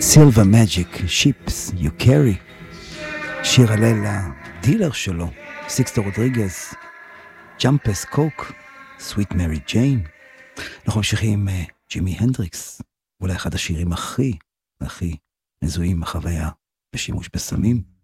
Silver Magic, Ships You Carry, שיר הלל הדילר שלו, סיקסטו רודריגז, ג'אמפס קוק, Sweet Mary Jane. אנחנו ממשיכים עם ג'ימי הנדריקס, אולי אחד השירים הכי מזוהים החוויה בשימוש בסמים.